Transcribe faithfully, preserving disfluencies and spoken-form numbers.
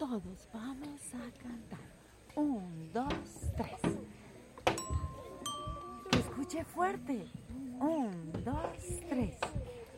Todos vamos a cantar. Un, dos, tres. Que escuche fuerte. Un, dos, tres.